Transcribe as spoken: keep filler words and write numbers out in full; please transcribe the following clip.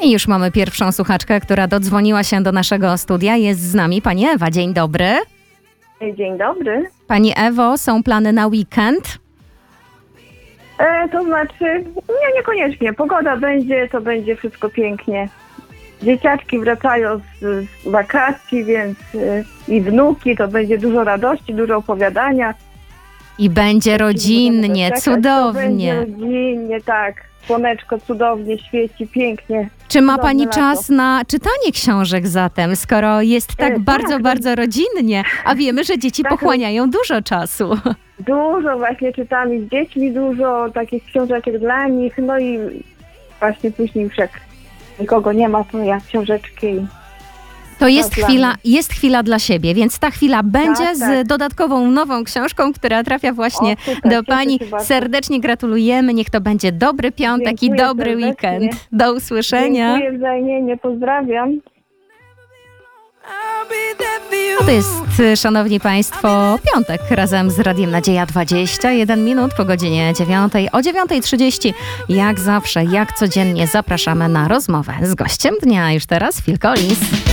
I już mamy pierwszą słuchaczkę, która dodzwoniła się do naszego studia. Jest z nami pani Ewa. Dzień dobry. Dzień dobry. Pani Ewo, są plany na weekend? E, to znaczy, nie, niekoniecznie. Pogoda będzie, to będzie wszystko pięknie. Dzieciaczki wracają z, z wakacji, więc e, i wnuki, to będzie dużo radości, dużo opowiadania. I będzie rodzinnie, Czekać, to będzie cudownie. rodzinnie, tak. Słoneczko cudownie świeci, pięknie. Czy ma Cudowne pani lato. czas na czytanie książek zatem, skoro jest tak E, bardzo, tak. bardzo rodzinnie, a wiemy, że dzieci Tak. pochłaniają dużo czasu. Dużo właśnie czytamy z dziećmi, dużo takich książeczek dla nich, no i właśnie później już jak nikogo nie ma, to ja książeczki. To jest dla chwila, mnie. jest chwila dla siebie, więc ta chwila będzie Tak, z tak. dodatkową nową książką, która trafia właśnie O, super, do cieszę pani. się bardzo. Serdecznie gratulujemy, niech to będzie dobry piątek Dziękuję i dobry serdecznie. weekend. Do usłyszenia. Dziękuję wzajemnie, pozdrawiam. No to jest, szanowni państwo, piątek razem z Radiem Nadzieja dwadzieścia jeden minut po godzinie dziewiątej. O dziewiątej trzydzieści, jak zawsze, jak codziennie zapraszamy na rozmowę z gościem dnia. Już teraz Phil Collins.